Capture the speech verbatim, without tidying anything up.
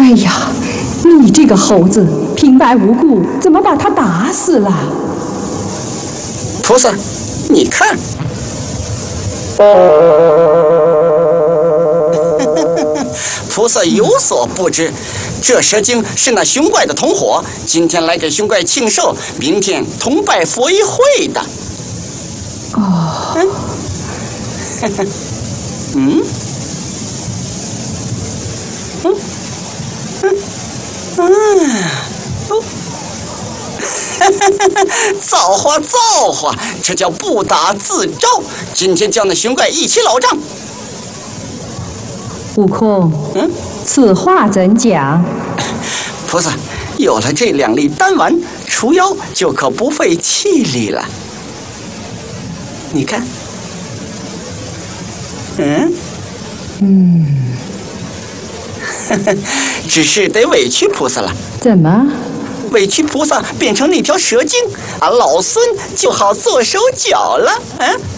哎呀，你这个猴子，平白无故怎么把他打死了？ 菩萨，你看。菩萨有所不知，这蛇精是那熊怪的同伙，今天来给熊怪庆寿，明天同拜佛一会的。 哦， 嗯，嗯，嗯，嗯，嗯，哦，造化造化，这叫不打自招。今天叫那熊怪一起老账。 悟空， 嗯， 此话怎讲？ 菩萨，有了这两粒丹丸，除妖就可不费气力了。你看，嗯， 嗯， 只是得委屈菩萨了。 怎么？ 委屈菩萨变成那条蛇精，俺老孙就好做手脚了。嗯。